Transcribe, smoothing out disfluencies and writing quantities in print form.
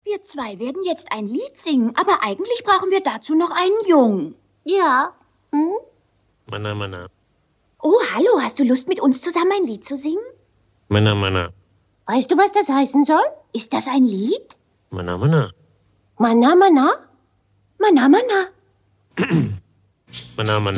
Wir zwei werden jetzt ein Lied singen, aber eigentlich brauchen wir dazu noch einen Jungen. Ja. Mana, mana. Oh, hallo, hast du Lust, mit uns zusammen ein Lied zu singen? Mana, mana. Weißt du, was das heißen soll? Ist das ein Lied? Mana, mana. Mana, mana? Mana, mana. Mana, mana.